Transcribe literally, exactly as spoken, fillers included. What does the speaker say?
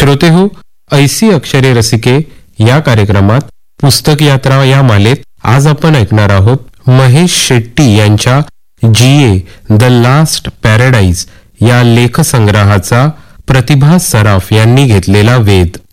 श्रोते हो, ऐसी अक्षरे रसिके या कार्यक्रमात पुस्तक यात्रा या मालेत आज आपण ऐकणार आहोत महेश शेट्टी यांच्या जी ए द लास्ट पॅराडाईज या लेखसंग्रहाचा प्रतिभा सराफ यांनी घेतलेला वेध.